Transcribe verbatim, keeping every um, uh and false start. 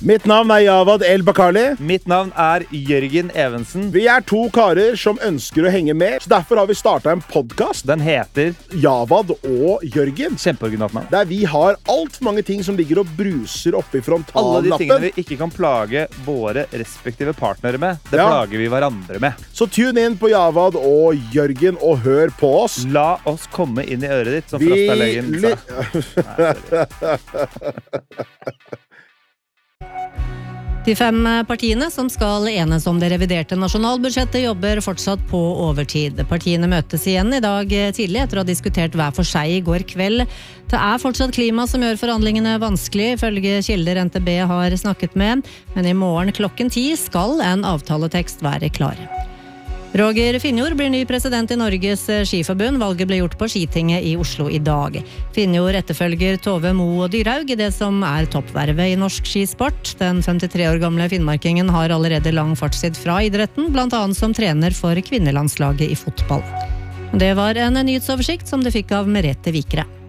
Mitt navn er Javad El-Bakali. Mitt navn er Jørgen Evensen. Vi er to karer som ønsker å henge med, så derfor har vi startet en podcast. Den heter Javad og Jørgen. Kjempeoriginalt navn. Der vi har alt for mange ting som ligger og bruser oppe i frontallappen. Alle de tingene vi ikke kan plage våre respektive partnere med, det Ja. plager vi hverandre med. Så tune inn på Javad og Jørgen og hør på oss. La oss komme inn i øret ditt, som Vi Frastalegen li- sa. De fem partiene som skal enes om det reviderte nasjonalbudsjettet jobber fortsatt på overtid. Partiene møtes igjen i dag tidlig etter å ha diskutert hver for seg i går kveld. Det er fortsatt klima som gjør forhandlingene vanskelig, ifølge kilder N T B har snakket med, men i morgen klokken ti skal en avtaletekst være klar. Roger Finnjord blir ny president i Norges skiforbund. Valget ble gjort på skitinget i Oslo i dag. Finnjord etterfølger Tove Mo Dyrhaug i det som er toppvervet i norsk skisport. Den femtitre år gamle finnmarkingen har allerede lang fartstid fra idretten, blant annet som trener for kvinnelandslaget i fotball. Det var en nyhetsoversikt som du fikk av Merete Vikre.